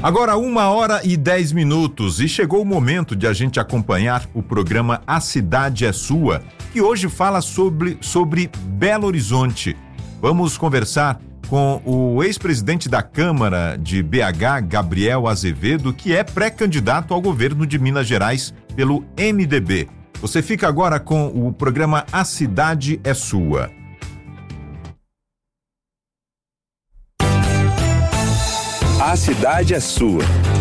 Agora 1h10 e chegou o momento de a gente acompanhar o programa A Cidade é Sua, que hoje fala sobre Belo Horizonte. Vamos conversar com o ex-presidente da Câmara de BH, Gabriel Azevedo, que é pré-candidato ao governo de Minas Gerais pelo MDB. Você fica agora com o programa A Cidade é Sua. A Cidade é Sua.